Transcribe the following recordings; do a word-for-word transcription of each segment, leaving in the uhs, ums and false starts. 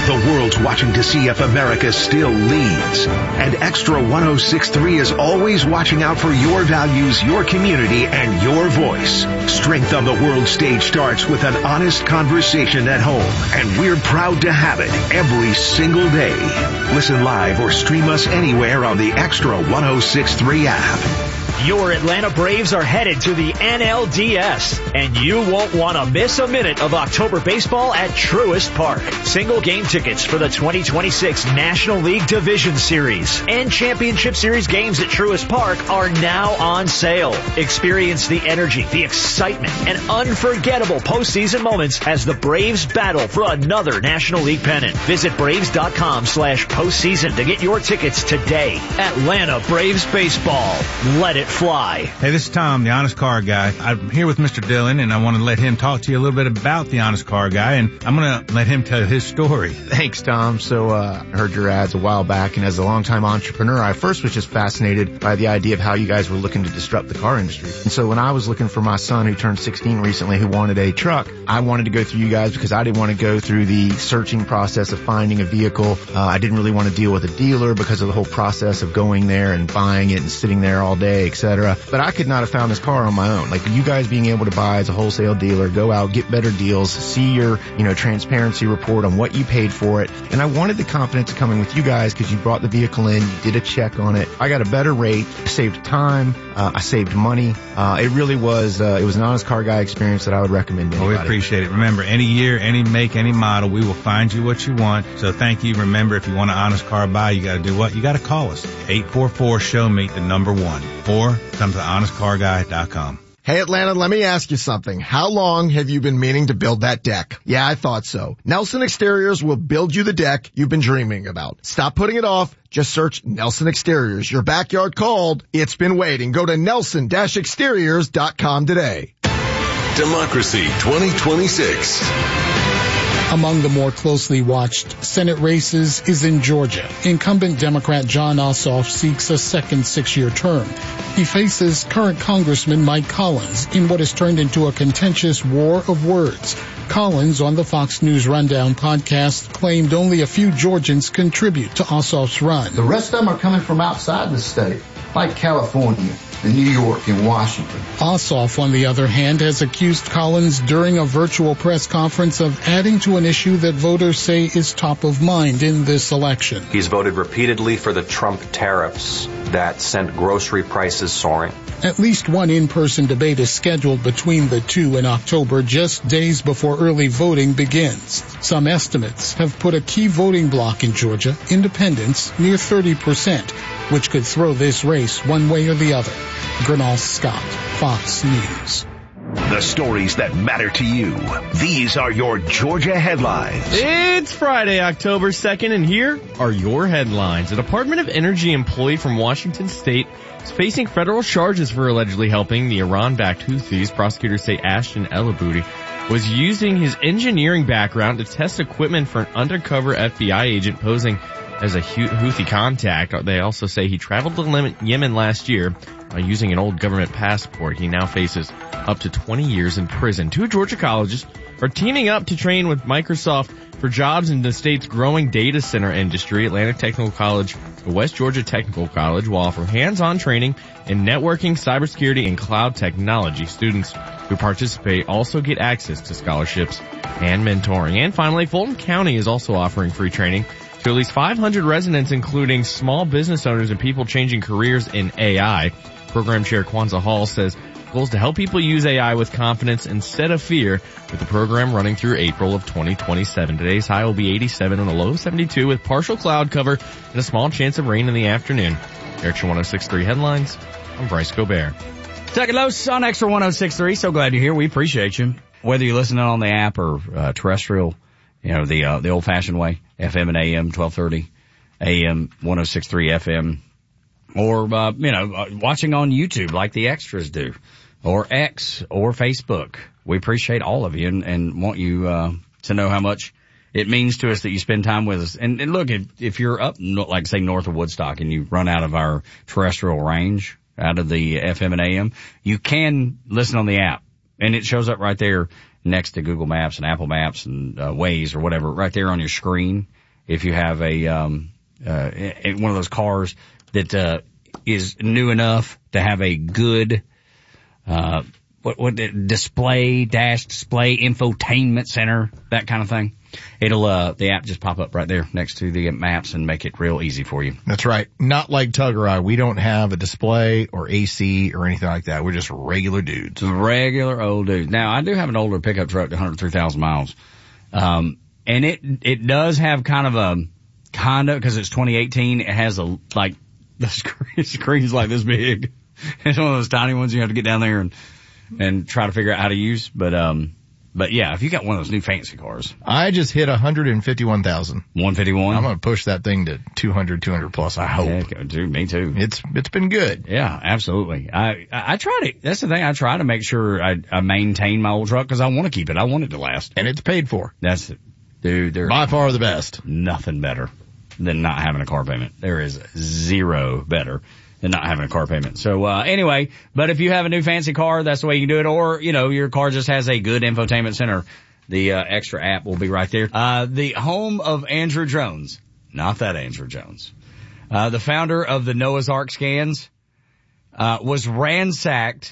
The world's watching to see if America still leads. And Extra one oh six point three is always watching out for your values, your community, and your voice. Strength on the world stage starts with an honest conversation at home, and we're proud to have it every single day. Listen live or stream us anywhere on the Extra one oh six point three app. Your Atlanta Braves are headed to the N L D S, and you won't want to miss a minute of October baseball at Truist Park. Single game tickets for the twenty twenty-six National League Division Series and Championship Series games at Truist Park are now on sale. Experience the energy, the excitement, and unforgettable postseason moments as the Braves battle for another National League pennant. Visit Braves.com slash postseason to get your tickets today. Atlanta Braves Baseball. Let it fly. Hey, this is Tom, the Honest Car Guy. I'm here with Mister Dillon, and I want to let him talk to you a little bit about the Honest Car Guy, and I'm going to let him tell his story. Thanks, Tom. So uh, I heard your ads a while back, and as a longtime entrepreneur, I first was just fascinated by the idea of how you guys were looking to disrupt the car industry. And so when I was looking for my son, who turned sixteen recently, who wanted a truck, I wanted to go through you guys because I didn't want to go through the searching process of finding a vehicle. Uh, I didn't really want to deal with a dealer because of the whole process of going there and buying it and sitting there all day, et cetera. But I could not have found this car on my own. Like you guys being able to buy as a wholesale dealer, go out, get better deals, see your, you know, transparency report on what you paid for it. And I wanted the confidence of coming with you guys because you brought the vehicle in, you did a check on it. I got a better rate, saved time, uh, I saved money. Uh, it really was, uh, it was an Honest Car Guy experience that I would recommend to anybody. Well, we appreciate it. Remember, any year, any make, any model, we will find you what you want. So thank you. Remember, if you want an Honest Car buy, you got to do what? You got to call us. eight four four, show me the number one. Or come to honest car guy dot com. Hey Atlanta, let me ask you something. How long have you been meaning to build that deck? Yeah, I thought so. Nelson Exteriors will build you the deck you've been dreaming about. Stop putting it off. Just search Nelson Exteriors. Your backyard called. It's been waiting. Go to nelson dash exteriors dot com today. Democracy twenty twenty-six. Among the more closely watched Senate races is in Georgia. Incumbent Democrat Jon Ossoff seeks a second six-year term. He faces current Congressman Mike Collins in what has turned into a contentious war of words. Collins, on the Fox News Rundown podcast, claimed only a few Georgians contribute to Ossoff's run. The rest of them are coming from outside the state, like California, and New York, and Washington. Ossoff, on the other hand, has accused Collins during a virtual press conference of adding to an issue that voters say is top of mind in this election. He's voted repeatedly for the Trump tariffs that sent grocery prices soaring. At least one in-person debate is scheduled between the two in October, just days before early voting begins. Some estimates have put a key voting bloc in Georgia, independents, near thirty percent, which could throw this race one way or the other. Gernal Scott, Fox News. The stories that matter to you. These are your Georgia headlines. It's Friday, October second, and here are your headlines. A Department of Energy employee from Washington State is facing federal charges for allegedly helping the Iran-backed Houthis. Prosecutors say Ashton Elaboudi was using his engineering background to test equipment for an undercover F B I agent posing as a Houthi contact. They also say he traveled to Yemen last year by using an old government passport. He now faces up to twenty years in prison. Two Georgia colleges are teaming up to train with Microsoft for jobs in the state's growing data center industry. Atlantic Technical College and West Georgia Technical College will offer hands-on training in networking, cybersecurity, and cloud technology. Students who participate also get access to scholarships and mentoring. And finally, Fulton County is also offering free training to at least five hundred residents, including small business owners and people changing careers in A I. Program Chair Kwanzaa Hall says the goal is to help people use A I with confidence instead of fear, with the program running through April of twenty twenty-seven. Today's high will be eighty-seven and a low of seventy-two with partial cloud cover and a small chance of rain in the afternoon. Extra one oh six point three headlines. I'm Bryce Gobert. Second Los on Extra one oh six point three. So glad you're here. We appreciate you. Whether you're listening on the app or uh, terrestrial, you know, the uh, the old-fashioned way, F M and A M, twelve thirty, A M, one oh six point three F M, or, uh, you know, uh, watching on YouTube like the extras do, or X, or Facebook. We appreciate all of you and, and want you uh, to know how much it means to us that you spend time with us. And, and look, if, if you're up, like, say, north of Woodstock, and you run out of our terrestrial range, out of the F M and A M, you can listen on the app. And it shows up right there next to Google Maps and Apple Maps and uh, Waze or whatever, right there on your screen. If you have a um, uh, one of those cars that uh, is new enough to have a good uh, what what display dash display infotainment center, that kind of thing. It'll, uh, the app just pop up right there next to the maps and make it real easy for you. That's right. Not like Tug or I. We don't have a display or A C or anything like that. We're just regular dudes. Regular old dudes. Now, I do have an older pickup truck, one hundred three thousand miles. Um, and it, it does have kind of a, kind of, cause it's twenty eighteen, it has a, like, the screen, screen's like this big. It's one of those tiny ones you have to get down there and, and try to figure out how to use. But, um, But yeah, if you got one of those new fancy cars. I just hit one hundred fifty-one thousand. one fifty-one? I'm going to push that thing to two hundred, two hundred plus, I hope. Yeah, dude, me too. It's, it's been good. Yeah, absolutely. I, I, I try to, that's the thing, I try to make sure I, I maintain my old truck because I want to keep it. I want it to last. And it's paid for. That's, dude, there's by far the best. Nothing better than not having a car payment. There is zero better than not having a car payment. So, uh, anyway, but if you have a new fancy car, that's the way you can do it. Or, you know, your car just has a good infotainment center. The, uh, extra app will be right there. Uh, the home of Andrew Jones. Not that Andrew Jones. Uh, the founder of the Noah's Ark scans, uh, was ransacked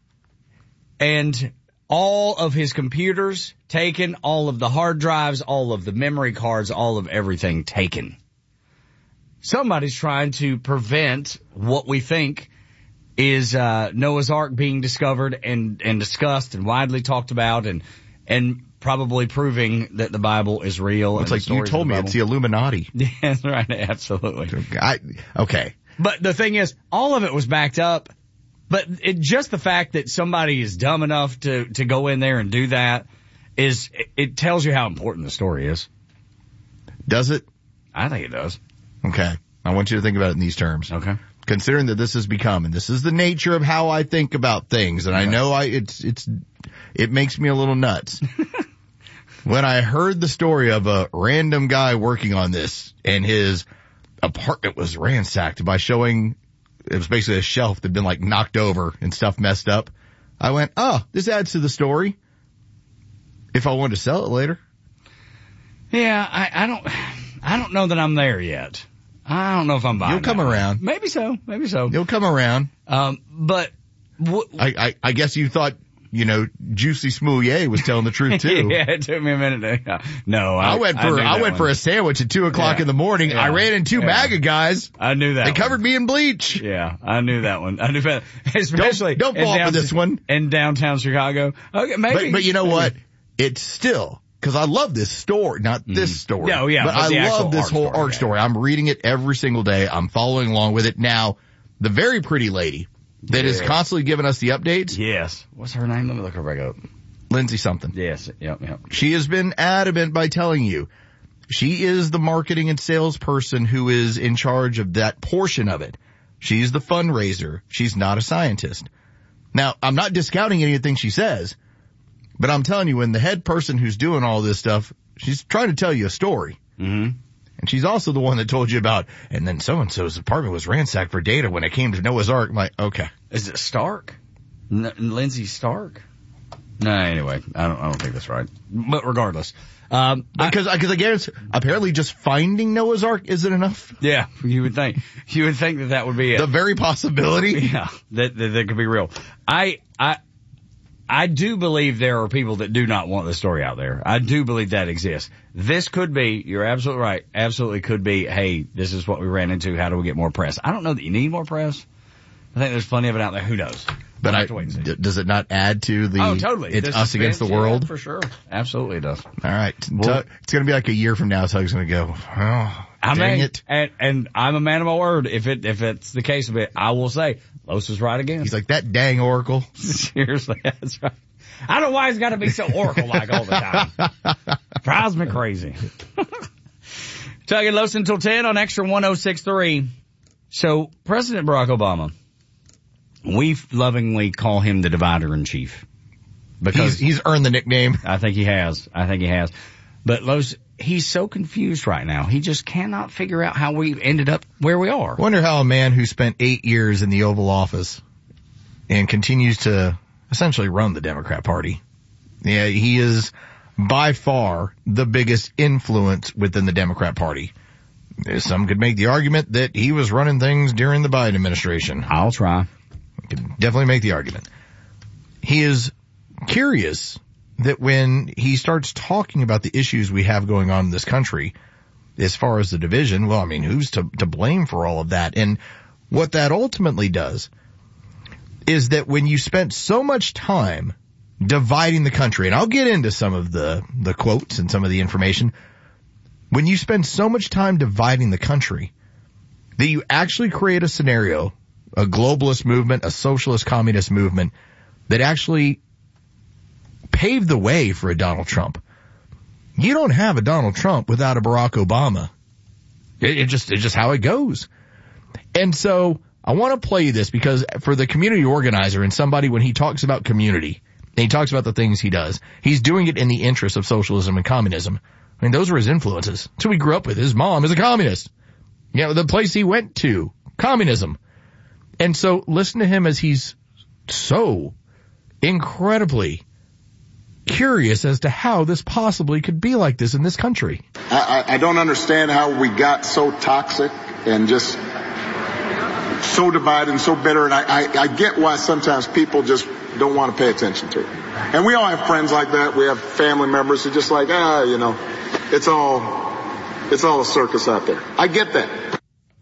and all of his computers taken, all of the hard drives, all of the memory cards, all of everything taken. Somebody's trying to prevent what we think is uh Noah's Ark being discovered and and discussed and widely talked about and and probably proving that the Bible is real. It's like you told me, it's the Illuminati. Yeah, that's right. Absolutely. I, okay. But the thing is, all of it was backed up. But it, just the fact that somebody is dumb enough to to go in there and do that is it, it tells you how important the story is. Does it? I think it does. Okay. I want you to think about it in these terms. Okay. Considering that this has become, and this is the nature of how I think about things, and yes. I know I, it's, it's, it makes me a little nuts. When I heard the story of a random guy working on this and his apartment was ransacked by showing, it was basically a shelf that had been like knocked over and stuff messed up, I went, oh, this adds to the story. If I wanted to sell it later. Yeah, I, I don't, I don't know that I'm there yet. I don't know if I'm buying. You'll come that around. One. Maybe so. Maybe so. You'll come around. Um, but w- I, I, I guess you thought, you know, Juicy Smoulier was telling the truth too. Yeah, it took me a minute to, no, I, I went for, I, I went one. for a sandwich at two o'clock yeah. in the morning. Yeah. I ran into yeah. MAGA guys. I knew that. They one. covered me in bleach. Yeah, I knew that one. I knew that. Especially don't, don't fall down, for this one. In downtown Chicago. Okay, maybe. But, but you know maybe. what? It's still, cause I love this story, not mm. this story. No, yeah, but, but I love this arc whole story, arc yeah. story. I'm reading it every single day. I'm following along with it. Now, the very pretty lady that yeah. is constantly giving us the updates. Yes. What's her name? Let me look her back up. Lindsay something. Yes. Yep. Yep. She has been adamant by telling you she is the marketing and sales person who is in charge of that portion of it. She's the fundraiser. She's not a scientist. Now, I'm not discounting anything she says, but I'm telling you, when the head person who's doing all this stuff, she's trying to tell you a story. Mm-hmm. And she's also the one that told you about, and then so-and-so's apartment was ransacked for data when it came to Noah's Ark. I'm like, okay. Is it Stark? N- Lindsay Stark? No, anyway, I don't, I don't think that's right. But regardless. Um, because, because again, it's apparently just finding Noah's Ark isn't enough. Yeah, you would think, you would think that that would be it. The very possibility. Yeah, that, that, that could be real. I, I, I do believe there are people that do not want the story out there. I do believe that exists. This could be, you're absolutely right, absolutely could be, hey, this is what we ran into, how do we get more press? I don't know that you need more press. I think there's plenty of it out there, who knows? But we'll I, d- does it not add to the, oh, totally. It's this us against the world? Yeah, for sure. Absolutely it does. All right. Well, Tug, it's going to be like a year from now, Tug's going to go, oh, I dang mean, it. And, and I'm a man of my word. If it, if it's the case of it, I will say, Los is right again. He's like, that dang Oracle. Seriously, that's right. I don't know why he's got to be so Oracle-like all the time. Drives me crazy. Tug and Los until ten on Extra one oh six three. So, President Barack Obama, we lovingly call him the divider-in-chief. Because he's, he's earned the nickname. I think he has. I think he has. But Los, he's so confused right now. He just cannot figure out how we ended up where we are. I wonder how a man who spent eight years in the Oval Office and continues to essentially run the Democrat Party Yeah, he is by far the biggest influence within the Democrat Party. Some could make the argument that he was running things during the Biden administration. I'll try. Could definitely make the argument. He is curious that when he starts talking about the issues we have going on in this country, as far as the division, well, I mean, who's to, to blame for all of that? And what that ultimately does is that when you spent so much time dividing the country, and I'll get into some of the, the quotes and some of the information, when you spend so much time dividing the country that you actually create a scenario, a globalist movement, a socialist communist movement that actually paved the way for a Donald Trump. You don't have a Donald Trump without a Barack Obama. It, it just, it's just how it goes. And so I want to play you this because for the community organizer and somebody, when he talks about community and he talks about the things he does, he's doing it in the interest of socialism and communism. I mean, those were his influences. That's who he grew up with. His mom is a communist. You know, the place he went to, communism. And so listen to him as he's so incredibly curious as to how this possibly could be like this in this country. I, I don't understand how we got so toxic and just so divided and so bitter. And I, I, I get why sometimes people just don't want to pay attention to it. And we all have friends like that. We have family members who just like, ah, you know, it's all, it's all a circus out there. I get that.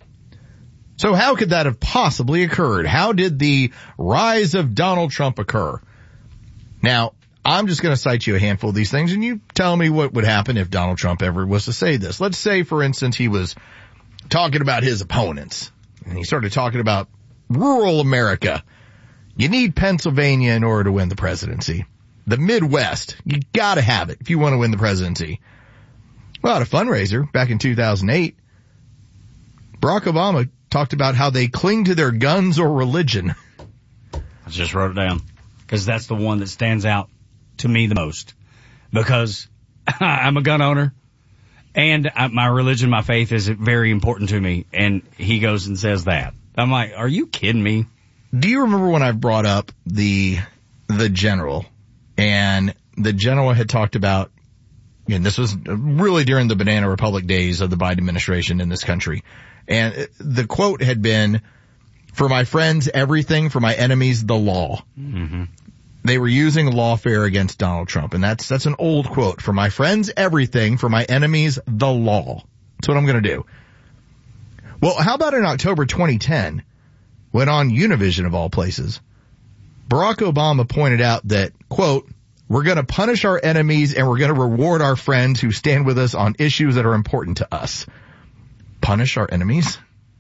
So how could that have possibly occurred? How did the rise of Donald Trump occur? Now, I'm just going to cite you a handful of these things, and you tell me what would happen if Donald Trump ever was to say this. Let's say, for instance, he was talking about his opponents, and he started talking about rural America. You need Pennsylvania in order to win the presidency. The Midwest, you got to have it if you want to win the presidency. Well, at a fundraiser back in two thousand eight, Barack Obama talked about how they cling to their guns or religion. I just wrote it down because that's the one that stands out to me the most, because I'm a gun owner and I, my religion, my faith is very important to me. And he goes and says that. I'm like, are you kidding me? Do you remember when I brought up the, the general, and the general had talked about, and this was really during the Banana Republic days of the Biden administration in this country. And the quote had been, for my friends, everything, for my enemies, the law. Mm-hmm. They were using lawfare against Donald Trump, and that's that's an old quote. For my friends, everything. For my enemies, the law. That's what I'm going to do. Well, how about in October twenty ten, when on Univision, of all places, Barack Obama pointed out that, quote, we're going to punish our enemies and we're going to reward our friends who stand with us on issues that are important to us. Punish our enemies?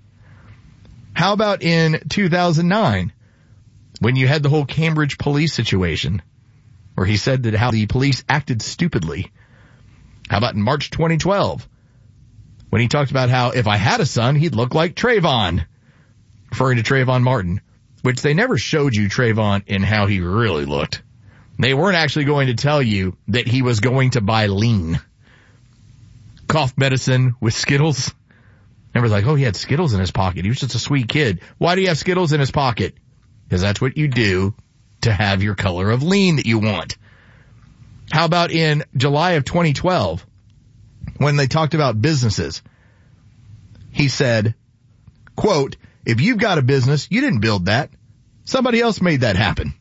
How about in two thousand nine? When you had the whole Cambridge police situation, where he said that how the police acted stupidly. How about in March twenty twelve, when he talked about how if I had a son, he'd look like Trayvon, referring to Trayvon Martin, which they never showed you Trayvon in how he really looked. They weren't actually going to tell you that he was going to buy lean. Cough medicine with Skittles. Everyone's like, oh, he had Skittles in his pocket. He was just a sweet kid. Why do you have Skittles in his pocket? Because that's what you do to have your color of lean that you want. How about in July of twenty twelve, when they talked about businesses? He said, quote, if you've got a business, you didn't build that. Somebody else made that happen.